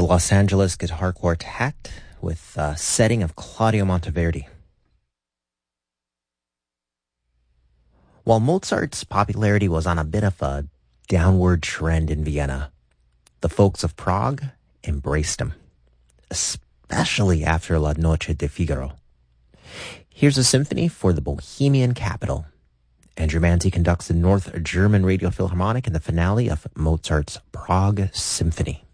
the Los Angeles Guitar Quartet with a setting of Claudio Monteverdi. While Mozart's popularity was on a bit of a downward trend in Vienna, the folks of Prague embraced him, especially after La Noche de Figaro. Here's a symphony for the Bohemian capital. Andrew Manzi conducts the North German Radio Philharmonic in the finale of Mozart's Prague Symphony.